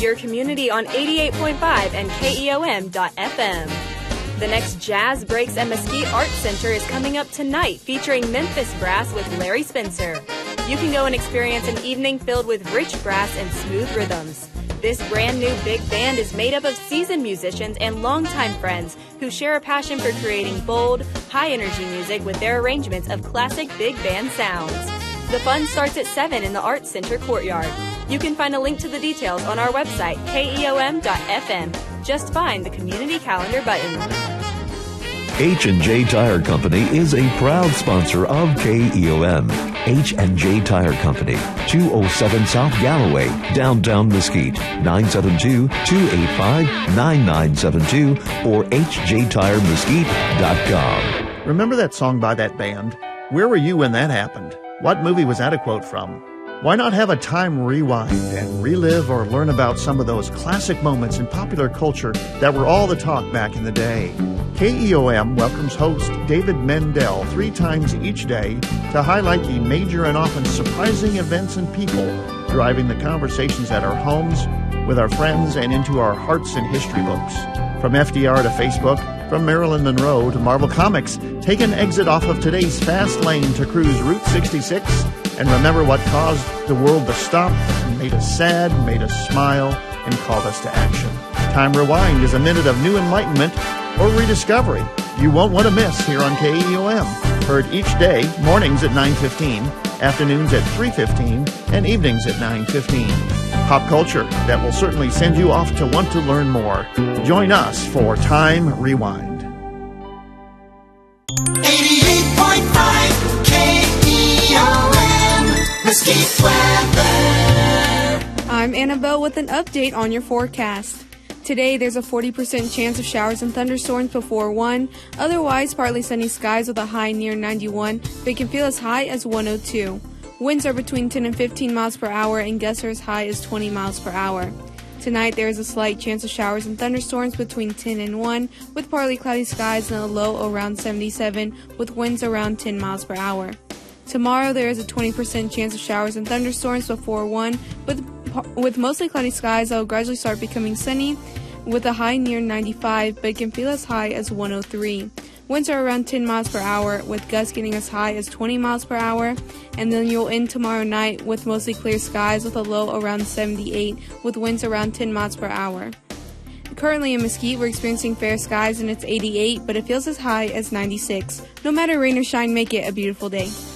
your community on 88.5 and KEOM.FM. The next Jazz Breaks at Mesquite Arts Center is coming up tonight, featuring Memphis Brass with Larry Spencer. You can go and experience an evening filled with rich brass and smooth rhythms. This brand new big band is made up of seasoned musicians and longtime friends who share a passion for creating bold, high-energy music with their arrangements of classic big band sounds. The fun starts at 7 in the Arts Center courtyard. You can find a link to the details on our website, KEOM.FM. Just find the community calendar button. H&J Tire Company is a proud sponsor of KEOM. H&J Tire Company, 207 South Galloway, downtown Mesquite, 972-285-9972 or hjtiremesquite.com. Remember that song by that band? Where were you when that happened? What movie was that a quote from? Why not have a time rewind and relive or learn about some of those classic moments in popular culture that were all the talk back in the day? KEOM welcomes host David Mendel 3 times each day to highlight the major and often surprising events and people driving the conversations at our homes, with our friends, and into our hearts and history books. From FDR to Facebook, from Marilyn Monroe to Marvel Comics, take an exit off of today's fast lane to cruise Route 66 and remember what caused the world to stop, made us sad, made us smile, and called us to action. Time Rewind is a minute of new enlightenment or rediscovery you won't want to miss here on KEOM. Heard each day, mornings at 9:15, afternoons at 3:15, and evenings at 9:15. Pop culture that will certainly send you off to want to learn more. Join us for Time Rewind. 88.5 KEOM, Mesquite weather. I'm Annabelle with an update on your forecast. Today, there's a 40% chance of showers and thunderstorms before 1. Otherwise, partly sunny skies with a high near 91, but can feel as high as 102. Winds are between 10 and 15 miles per hour, and gusts are as high as 20 miles per hour. Tonight, there is a slight chance of showers and thunderstorms between 10 and 1, with partly cloudy skies and a low around 77, with winds around 10 miles per hour. Tomorrow, there is a 20% chance of showers and thunderstorms before 1, with mostly cloudy skies that will gradually start becoming sunny, with a high near 95, but can feel as high as 103. Winds are around 10 miles per hour, with gusts getting as high as 20 miles per hour, and then you'll end tomorrow night with mostly clear skies with a low around 78, with winds around 10 miles per hour. Currently in Mesquite, we're experiencing fair skies and it's 88, but it feels as high as 96. No matter rain or shine, make it a beautiful day.